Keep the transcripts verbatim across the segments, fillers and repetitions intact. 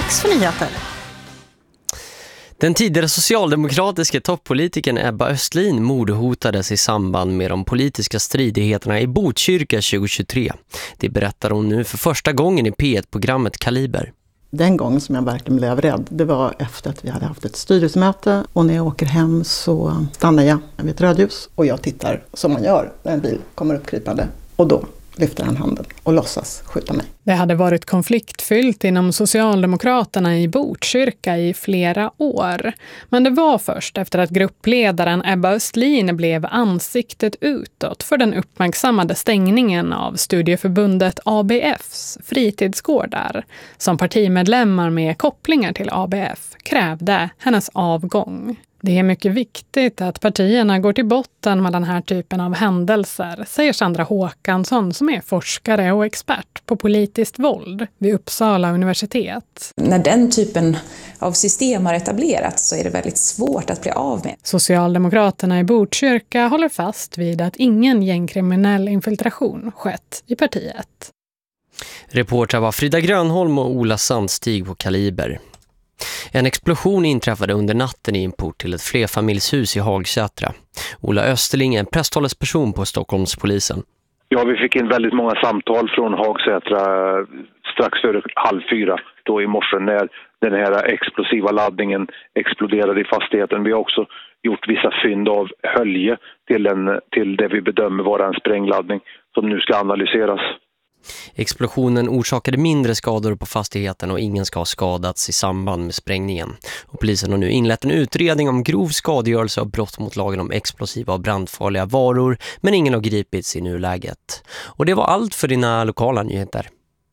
dags för nyheter. Den tidigare socialdemokratiska toppolitikern Ebba Östlin mordhotades i samband med de politiska stridigheterna i Botkyrka tjugohundratjugotre. Det berättar hon nu för första gången i P ett-programmet Kaliber. Den gången som jag verkligen blev rädd, det var efter att vi hade haft ett styrelsemöte. Och när jag åker hem så stannar jag vid ett rödljus och jag tittar som man gör när en bil kommer uppkrypande. Och då lyfter han handen och låtsas skjuta mig. Det hade varit konfliktfyllt inom Socialdemokraterna i Botkyrka i flera år. Men det var först efter att gruppledaren Ebba Östlin blev ansiktet utåt för den uppmärksammade stängningen av studieförbundet A B F:s fritidsgårdar som partimedlemmar med kopplingar till A B F krävde hennes avgång. Det är mycket viktigt att partierna går till botten med den här typen av händelser, säger Sandra Håkansson som är forskare och expert på politiskt våld vid Uppsala universitet. När den typen av system har etablerats så är det väldigt svårt att bli av med. Socialdemokraterna i Botkyrka håller fast vid att ingen gängkriminell infiltration skett i partiet. Reportrar var Frida Grönholm och Ola Sandstig på Kaliber. En explosion inträffade under natten i en port till ett flerfamiljshus i Hagsätra. Ola Österling är en presstalesperson på Stockholmspolisen. Ja, vi fick in väldigt många samtal från Hagsätra strax före halv fyra då i morse när den här explosiva laddningen exploderade i fastigheten. Vi har också gjort vissa fynd av hölje till, en, till det vi bedömer vara en sprängladdning som nu ska analyseras. Explosionen orsakade mindre skador på fastigheten och ingen ska ha skadats i samband med sprängningen. Och polisen har nu inlett en utredning om grov skadegörelse och brott mot lagen om explosiva och brandfarliga varor, men ingen har gripits i nuläget. Och det var allt för dina lokala nyheter.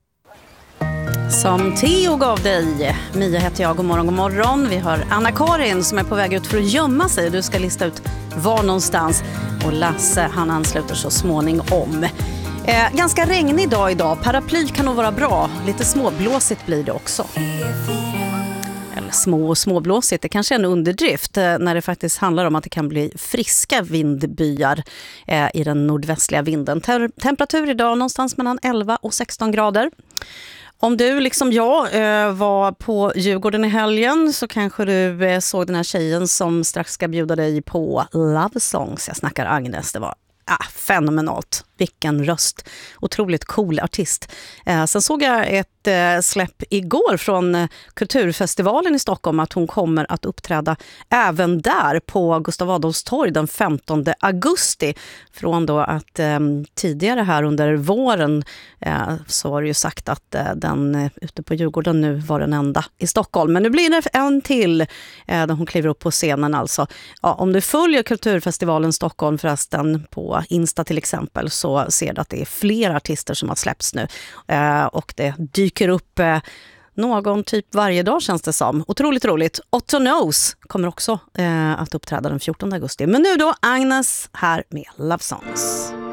Som Theo gav dig. Mia heter jag, god morgon, god morgon. Vi har Anna-Karin som är på väg ut för att gömma sig. Du ska lista ut var någonstans. Och Lasse, han ansluter så småningom. Eh, ganska regnig dag idag. Paraply kan nog vara bra. Lite småblåsigt blir det också. Eller små och småblåsigt. Det kanske är en underdrift eh, när det faktiskt handlar om att det kan bli friska vindbyar eh, i den nordvästliga vinden. Ter- temperatur idag någonstans mellan elva och sexton grader. Om du liksom jag eh, var på Djurgården i helgen så kanske du eh, såg den här tjejen som strax ska bjuda dig på Love Songs. Jag snackar Agnes, det var ah, fenomenalt. Vilken röst. Otroligt cool artist. Eh, sen såg jag ett eh, släpp igår från eh, Kulturfestivalen i Stockholm att hon kommer att uppträda även där på Gustav Adolfs torg den femtonde augusti. Från då att eh, tidigare här under våren eh, så har det ju sagt att eh, den eh, ute på Djurgården nu var den enda i Stockholm. Men nu blir det en till eh, där hon kliver upp på scenen alltså. Ja, om du följer Kulturfestivalen Stockholm förresten på Insta till exempel så ser du att det är fler artister som har släppts nu. Eh, och det dyker upp eh, någon typ varje dag känns det som. Otroligt roligt. Otto Knows kommer också eh, att uppträda den fjortonde augusti. Men nu då Agnes här med Love Songs.